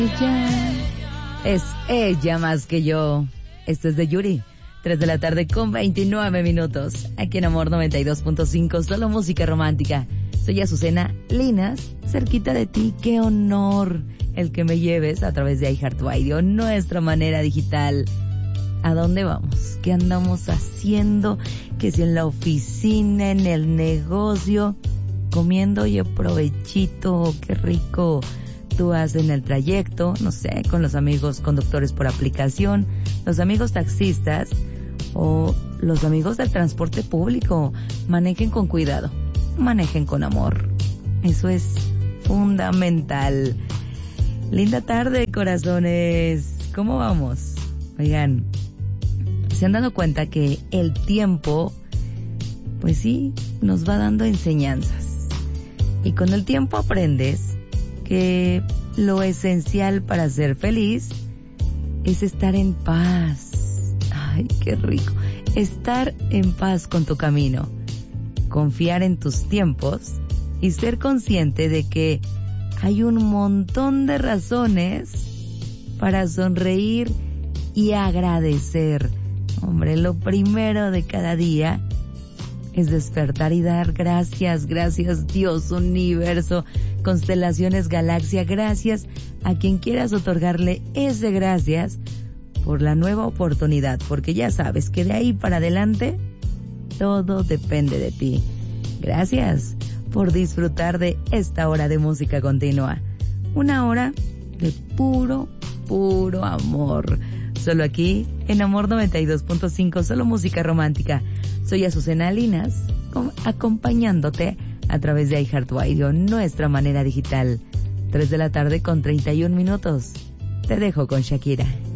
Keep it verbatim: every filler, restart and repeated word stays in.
Ella es ella más que yo. Esto es de Yuri. tres de la tarde con veintinueve minutos. Aquí en Amor noventa y dos punto cinco, solo música romántica. Soy Azucena Linas, cerquita de ti. Qué honor el que me lleves a través de iHeartRadio, nuestra manera digital. ¿A dónde vamos? ¿Qué andamos haciendo? Que si en la oficina, en el negocio, comiendo, oye, provechito, qué rico. Tú haces en el trayecto, no sé, con los amigos conductores por aplicación, los amigos taxistas o los amigos del transporte público. Manejen con cuidado, manejen con amor. Eso es fundamental. Linda tarde, corazones. ¿Cómo vamos? Oigan, ¿se han dado cuenta que el tiempo, pues sí, nos va dando enseñanzas? Y con el tiempo aprendes que lo esencial para ser feliz es estar en paz. Ay, qué rico. Estar en paz con tu camino, confiar en tus tiempos y ser consciente de que hay un montón de razones para sonreír y agradecer. Hombre, lo primero de cada día es despertar y dar gracias, gracias Dios, universo, constelaciones, galaxia, gracias a quien quieras otorgarle ese gracias por la nueva oportunidad, porque ya sabes que de ahí para adelante todo depende de ti. Gracias por disfrutar de esta hora de música continua, una hora de puro, puro amor. Solo aquí, en Amor noventa y dos punto cinco, solo música romántica. Soy Azucena Linas, acompañándote a través de iHeartRadio, nuestra manera digital. tres de la tarde con treinta y un minutos. Te dejo con Shakira.